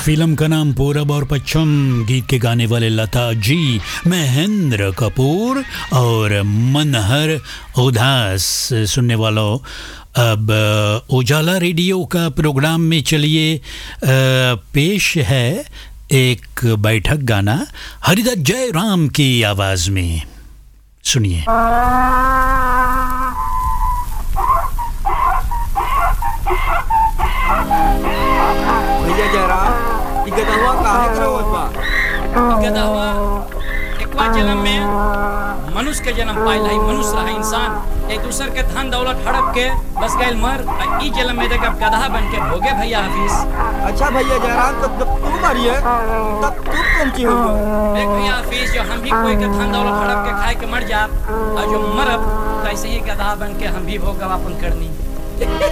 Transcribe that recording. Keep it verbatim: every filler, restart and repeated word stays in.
Film का नाम पूरब और पश्चिम, गीत के गाने वाले लता जी, महेंद्र कपूर और मनहर उदास। सुनने वालों, अब उजाला रेडियो का प्रोग्राम में चलिए पेश है एक बैठक गाना हरिदास जयराम की आवाज में। सुनिए। भैया जयराम, ये गदहवा काहे करवत बा? गदहवा एकवा जन्म में मनुष्य के जन्म पाइल है, मनुष्य रहा इंसान, एक दूसर के धन दौलत हड़प के बस गइल मर, ई जन्म में देख गधा बन के भोगे भैया हाफिज। अच्छा भैया जयराम, तब जब तू मरिए तब तू कौन की होगा? देख भैया हाफिज, जो हम भी कोई के धन दौलत हड़प के खाए के मर जाब और जो मरब तो ऐसे ही गधा बन के हम भी भोगब अपन करनी।